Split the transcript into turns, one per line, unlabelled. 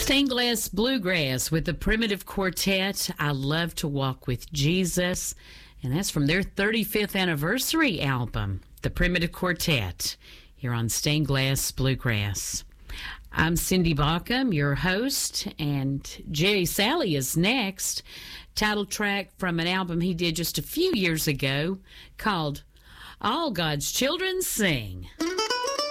Stained Glass Bluegrass with the Primitive Quartet, I Love to Walk with Jesus. And that's from their 35th anniversary album, The Primitive Quartet, here on Stained Glass Bluegrass. I'm Cindy Baucom, your host, and Jerry Salley is next. Title track from an album he did just a few years ago called All God's Children Sing.